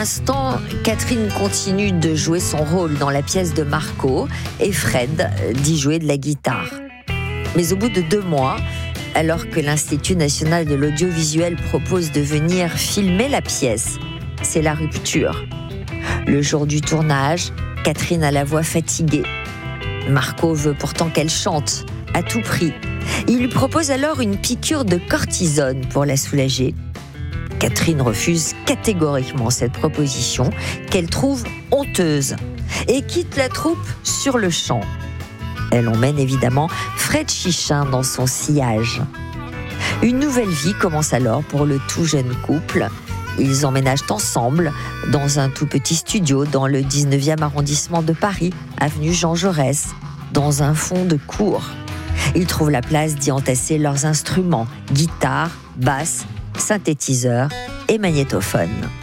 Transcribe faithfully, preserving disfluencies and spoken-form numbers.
l'instant, Catherine continue de jouer son rôle dans la pièce de Marco et Fred d'y jouer de la guitare. Mais au bout de deux mois, alors que l'Institut national de l'audiovisuel propose de venir filmer la pièce, c'est la rupture. Le jour du tournage, Catherine a la voix fatiguée. Marco veut pourtant qu'elle chante, à tout prix. Il lui propose alors une piqûre de cortisone pour la soulager. Catherine refuse catégoriquement cette proposition, qu'elle trouve honteuse, et quitte la troupe sur le champ. Elle emmène évidemment Fred Chichin dans son sillage. Une nouvelle vie commence alors pour le tout jeune couple. Ils emménagent ensemble dans un tout petit studio dans le dix-neuvième arrondissement de Paris, avenue Jean Jaurès, dans un fond de cour. Ils trouvent la place d'y entasser leurs instruments, guitare, basse, synthétiseur et magnétophone.